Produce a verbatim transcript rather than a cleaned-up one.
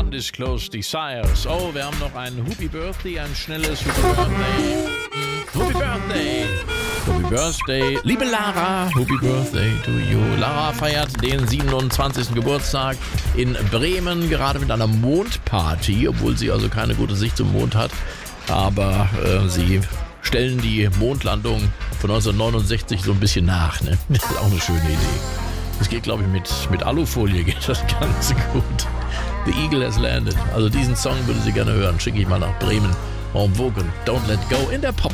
Undisclosed Desires. Oh, wir haben noch ein Happy Birthday, ein schnelles Happy Birthday. Happy Birthday. Happy Birthday. Liebe Lara, Happy Birthday to you. Lara feiert den siebenundzwanzigsten Geburtstag in Bremen, gerade mit einer Mondparty, obwohl sie also keine gute Sicht zum Mond hat. Aber äh, sie stellen die Mondlandung von neunzehnhundertneunundsechzig so ein bisschen nach. Ne? Das ist auch eine schöne Idee. Das geht, glaube ich, mit, mit Alufolie geht das ganz gut. The Eagle has landed. Also diesen Song würde sie gerne hören. Schicke ich mal nach Bremen. En Vogue, Don't Let Go in der Pop.